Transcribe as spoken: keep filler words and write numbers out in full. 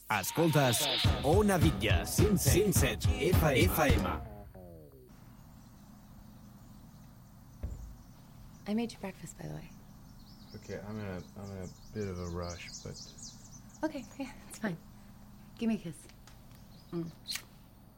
Escoltes Ona Vitlla, cent set F M. I made you breakfast, by the way. Okay, I'm in a I'm in a bit of a rush, but Okay, yeah, it's fine. Give me a kiss. Mm.